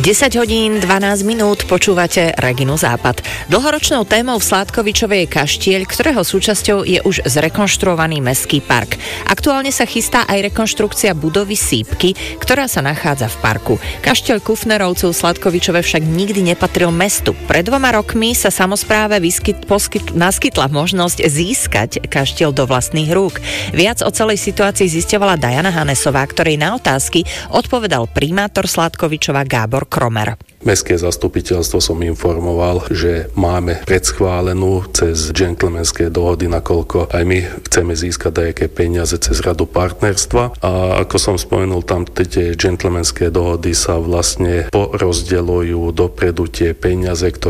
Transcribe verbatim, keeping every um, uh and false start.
desať hodín dvanásť minút, počúvate Reginu Západ. Dlhoročnou témou v Sládkovičove je kaštieľ, ktorého súčasťou je už zrekonštruovaný mestský park. Aktuálne sa chystá aj rekonštrukcia budovy Sípky, ktorá sa nachádza v parku. Kaštieľ Kufnerovcov v Sládkovičove však nikdy nepatril mestu. Pred dvoma rokmi sa samospráve vyskyt, poskyt, naskytla možnosť získať kaštieľ do vlastných rúk. Viac o celej situácii zisťovala Diana Hanesová, ktorej na otázky odpovedal primátor Sládkovičova Gábor Kromer. Mestské zastupiteľstvo som informoval, že máme predschválenú cez gentlemanské dohody, nakoľko aj my chceme získať nejaké peniaze cez radu partnerstva. A ako som spomenul, tam tie gentlemanské dohody sa vlastne porozdeľujú dopredu tie peniaze, ktoré